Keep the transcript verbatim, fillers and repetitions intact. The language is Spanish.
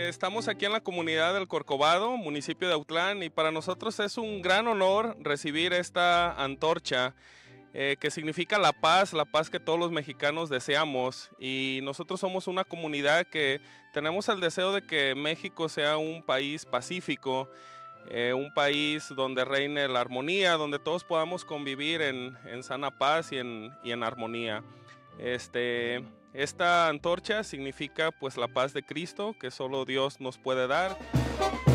Eh, estamos aquí en la comunidad del Corcovado, municipio de Autlán, y para nosotros es un gran honor recibir esta antorcha eh, que significa la paz, la paz que todos los mexicanos deseamos. Y nosotros somos una comunidad que tenemos el deseo de que México sea un país pacífico, eh, un país donde reine la armonía, donde todos podamos convivir en, en sana paz y en, y en armonía. Este, esta antorcha significa pues la paz de Cristo que solo Dios nos puede dar.